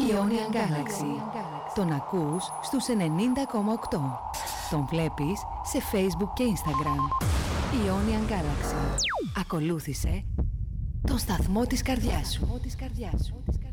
Ionian Galaxy. Τον ακούς στους 90,8. Τον βλέπεις σε Facebook και Instagram. Ionian Galaxy. Ακολούθησε τον σταθμό της καρδιάς σου.